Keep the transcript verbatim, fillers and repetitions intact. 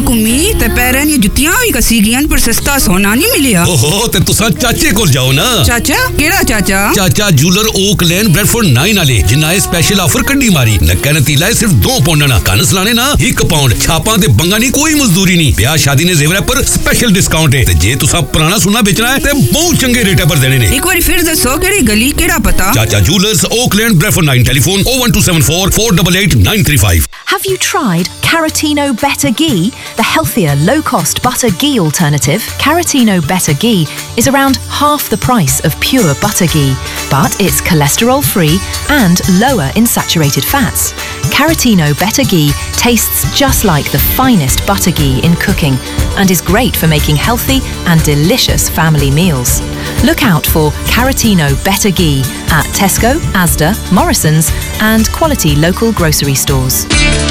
घूमी ते पैरें दी जुत्तियां भी कसी गियां पर सस्ता सोना नहीं मिलिया। ओहो ते तुसा चाचे कोल जाओ ना। चाचा केड़ा चाचा? चाचा जूलर ओक लेन ब्रेडफोर्ड नाइन वाले जिन्ना ए स्पेशल ऑफर कड्डी मारी। नक्का नतीला सिर्फ दो पाउंड ना कन सलाने ना एक पाउंड छापां ते बंगा नहीं कोई मजदूरी नहीं। ब्याह शादी ने जेवर पर स्पेशल डिस्काउंट है ते जे तुसा पुराना सोना बेचना है ते बहुत चंगे रेट पर देने ने। एक बार फिर दसो केड़ी गली केड़ा पता? चाचा jewellers okay lane Bradford nine telephone oh one two seven four four eight eight nine three five. Have you tried Caratino Better Ghee, the healthier, low-cost butter ghee alternative? Caratino Better Ghee is around half the price of pure butter ghee, but it's cholesterol-free and lower in saturated fats. Caratino Better Ghee tastes just like the finest butter ghee in cooking and is great for making healthy and delicious family meals. Look out for Caratino Better Ghee at Tesco, Asda, Morrison's and quality local grocery stores.